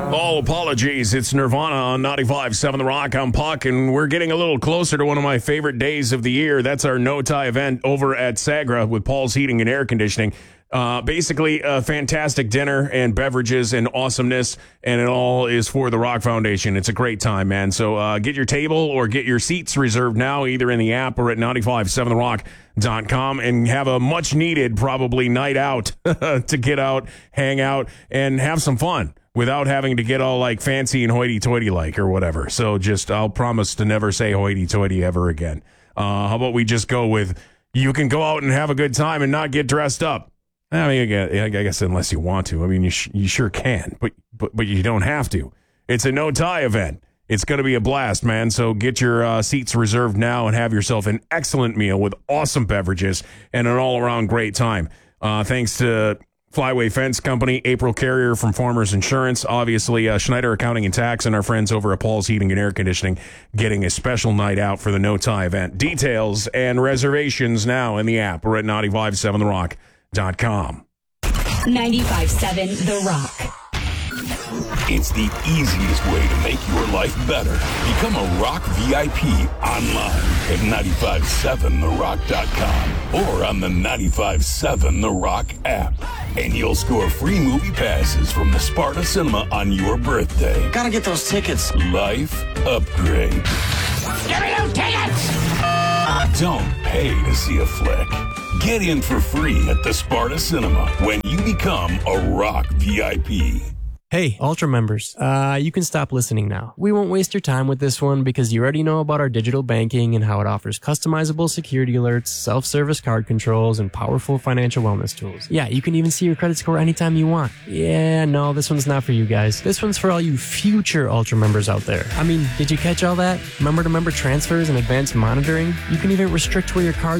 All apologies. It's Nirvana on 95.7 The Rock. I'm Puck, and we're getting a little closer to one of my favorite days of the year. That's our No Tie event over at Sagra with Paul's Heating and Air Conditioning. Basically, a fantastic dinner and beverages and awesomeness, and it all is for the Rock Foundation. It's a great time, man. So get your table or get your seats reserved now, either in the app or at 957therock.com, and have a much-needed, probably, night out to get out, hang out, and have some fun without having to get all, like, fancy and hoity-toity like or whatever. So I'll promise to never say hoity-toity ever again. How about we just go with, you can go out and have a good time and not get dressed up. I mean, I guess unless you want to. I mean, you sure can, but you don't have to. It's a no-tie event. It's going to be a blast, man. So get your seats reserved now and have yourself an excellent meal with awesome beverages and an all-around great time. Thanks to Flyway Fence Company, April Carrier from Farmers Insurance, obviously Schneider Accounting and Tax, and our friends over at Paul's Heating and Air Conditioning getting a special night out for the no-tie event. Details and reservations now in the app or at 957therock.com. 95.7 The Rock. It's the easiest way to make your life better. Become a Rock VIP online at 957therock.com or on the 95.7 The Rock app. And you'll score free movie passes from the Sparta Cinema on your birthday. Gotta get those tickets. Life upgrade. Give me those tickets! Don't pay to see a flick. Get in for free at the Sparta Cinema when you become a Rock VIP. Hey, Ultra members, you can stop listening now. We won't waste your time with this one because you already know about our digital banking and how it offers customizable security alerts, self-service card controls, and powerful financial wellness tools. Yeah, you can even see your credit score anytime you want. Yeah, no, this one's not for you guys. This one's for all you future Ultra members out there. I mean, did you catch all that? Member-to-member transfers and advanced monitoring? You can even restrict where your card